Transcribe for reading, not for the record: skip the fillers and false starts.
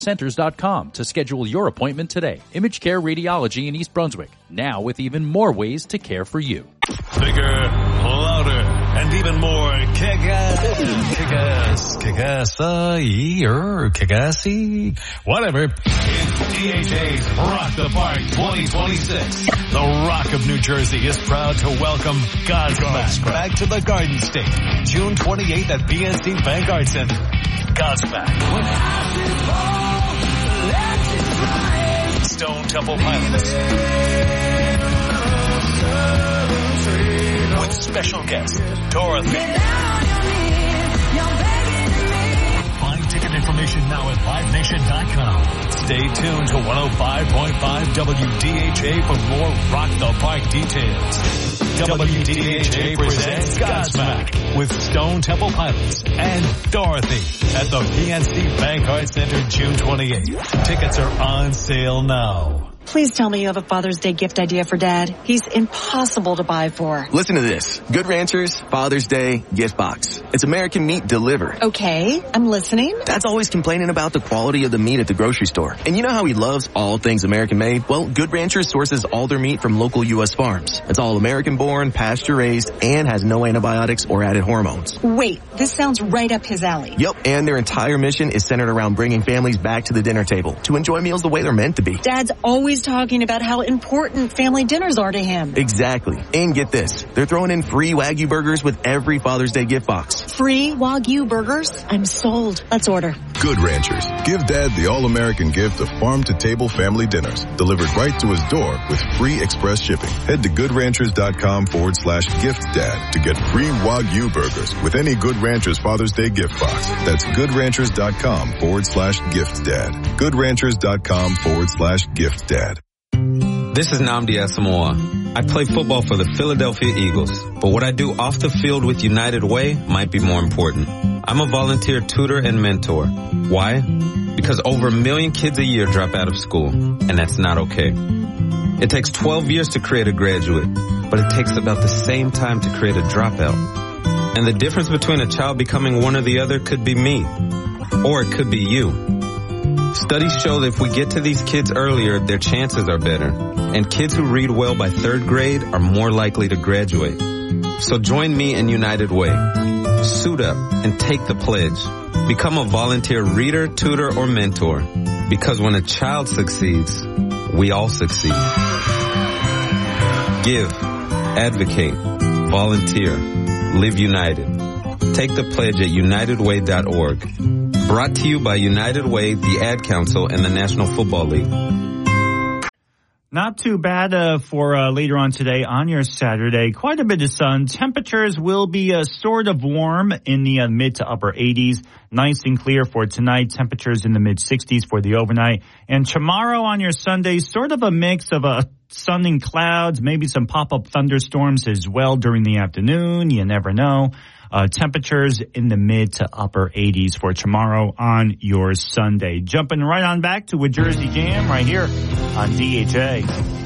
Centers.com to schedule your appointment today. Image Care Radiology in East Brunswick, now with even more ways to care for you. Bigger, louder, and even more kick-assy, whatever. It's DHA's Rock the Park 2026. The Rock of New Jersey is proud to welcome Godsmack back to the Garden State, June 28th at PNC Vanguard Center. Godsmack. Stone Temple Pilots. With special guest, Dorothy. Find ticket information now at livenation.com. Stay tuned to 105.5 WDHA for more Rock the Park details. WDHA presents Godsmack with Stone Temple Pilots and Dorothy at the PNC Vanguard Center June 28th. Tickets are on sale now. Please tell me you have a Father's Day gift idea for Dad. He's impossible to buy for. Listen to this. Good Ranchers Father's Day gift box. It's American meat delivered. Okay, I'm listening. Dad's always complaining about the quality of the meat at the grocery store. And you know how he loves all things American made? Well, Good Ranchers sources all their meat from local U.S. farms. It's all American born, pasture raised, and has no antibiotics or added hormones. Wait, this sounds right up his alley. Yep, and their entire mission is centered around bringing families back to the dinner table to enjoy meals the way they're meant to be. Dad's always talking about how important family dinners are to him. Exactly. And get this, they're throwing in free Wagyu burgers with every Father's Day gift box. Free Wagyu burgers? I'm sold. Let's order. Good Ranchers. Give Dad the all-American gift of farm-to-table family dinners delivered right to his door with free express shipping. Head to goodranchers.com/giftdad to get free Wagyu burgers with any Good Ranchers Father's Day gift box. That's goodranchers.com/giftdad. goodranchers.com/giftdad. This is Nnamdi Asamoah. I play football for the Philadelphia Eagles, but what I do off the field with United Way might be more important. I'm a volunteer tutor and mentor. Why? Because over 1 million kids a year drop out of school, and that's not okay. It takes 12 years to create a graduate, but it takes about the same time to create a dropout. And the difference between a child becoming one or the other could be me, or it could be you. Studies show that if we get to these kids earlier, their chances are better. And kids who read well by 3rd grade are more likely to graduate. So join me in United Way. Suit up and take the pledge. Become a volunteer reader, tutor, or mentor. Because when a child succeeds, we all succeed. Give, advocate, volunteer, live united. Take the pledge at unitedway.org. Brought to you by United Way, the Ad Council, and the National Football League. Not too bad for later on today on your Saturday. Quite a bit of sun. Temperatures will be sort of warm in the mid to upper 80s. Nice and clear for tonight. Temperatures in the mid 60s for the overnight. And tomorrow on your Sunday, sort of a mix of sun and clouds, maybe some pop-up thunderstorms as well during the afternoon. You never know. Temperatures in the mid to upper 80s for tomorrow on your Sunday. Jumping right on back to a Jersey Jam right here on DHA.